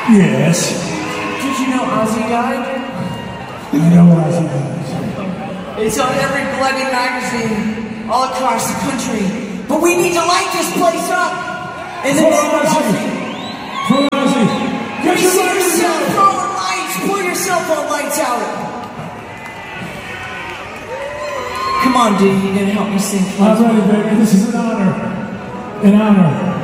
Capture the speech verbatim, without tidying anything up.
Yes. Did you know Ozzy died? I know Ozzy died. It's on every bloody magazine all across the country. But we need to light this place up. In the For name of Ozzy. Ozzy. For Ozzy. Get We your see lighters your cell out. phone lights. Pull your cell phone lights out. Come on, dude. You're gonna help me sing. I'm ready, baby. This is an honor. An honor.